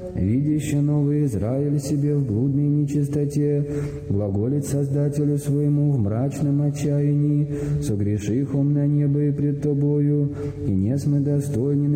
видяще новый Израиль себе в блудной нечистоте, глаголит Создателю своему в мрачном отчаянии, согрешихом на небо и пред Тобою, и не сме достойны